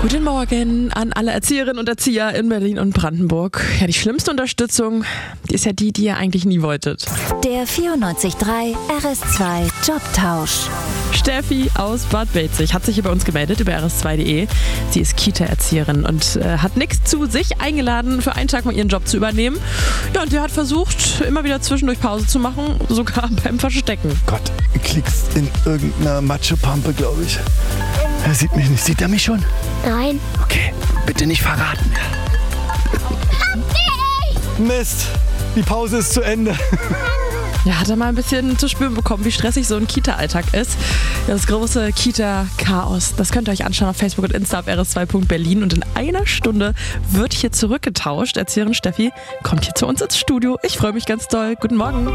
Guten Morgen an alle Erzieherinnen und Erzieher in Berlin und Brandenburg. Ja, die schlimmste Unterstützung, die ist ja die ihr eigentlich nie wolltet. Der 94.3 RS2 Jobtausch. Steffi aus Bad Belzig hat sich hier bei uns gemeldet über rs2.de. Sie ist Kita-Erzieherin und hat nichts zu sich eingeladen, für einen Tag mal ihren Job zu übernehmen. Ja, und sie hat versucht, immer wieder zwischendurch Pause zu machen, sogar beim Verstecken. Gott, du klickst in irgendeiner Matschepampe, glaube ich. Er sieht mich nicht. Sieht er mich schon? Nein. Okay, bitte nicht verraten. Mist, die Pause ist zu Ende. Ja, hat er mal ein bisschen zu spüren bekommen, wie stressig so ein Kita-Alltag ist. Ja, das große Kita-Chaos, das könnt ihr euch anschauen auf Facebook und Insta auf rs2.berlin. Und in einer Stunde wird hier zurückgetauscht. Erzieherin Steffi kommt hier zu uns ins Studio. Ich freue mich ganz doll. Guten Morgen.